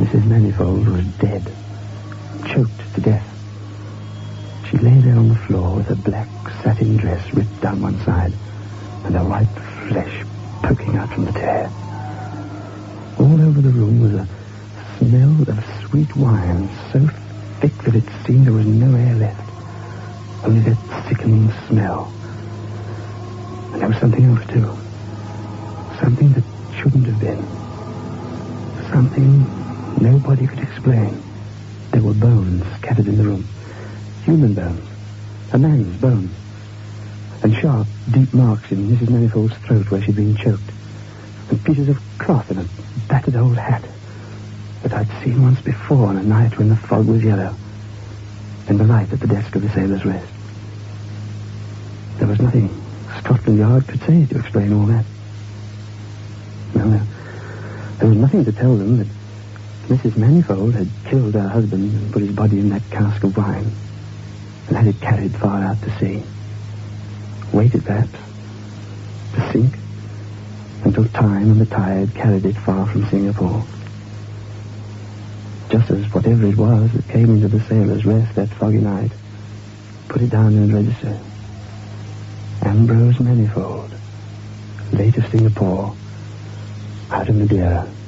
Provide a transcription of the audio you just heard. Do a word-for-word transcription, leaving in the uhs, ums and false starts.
Missus Manifold was dead, choked to death. She lay there on the floor with her black satin dress ripped down one side and her white flesh poking out from the tear. All over the room was a smell of sweet wine so thick that it seemed there was no air left, only that sickening smell. And there was something else, too. Something that shouldn't have been. Something nobody could explain. There were bones scattered in the room. Human bones. A man's bones. And sharp, deep marks in Missus Manifold's throat where she'd been choked. And pieces of cloth in a battered old hat that I'd seen once before on a night when the fog was yellow. And the light at the desk of the Sailor's Rest. There was nothing Scotland Yard could say to explain all that. No, no. There was nothing to tell them that Missus Manifold had killed her husband and put his body in that cask of wine and had it carried far out to sea. Waited, perhaps, to sink until time and the tide carried it far from Singapore. Just as whatever it was that came into the Sailor's Rest that foggy night put it down in the register. Ambrose Manifold, late of Singapore, out of Madeira.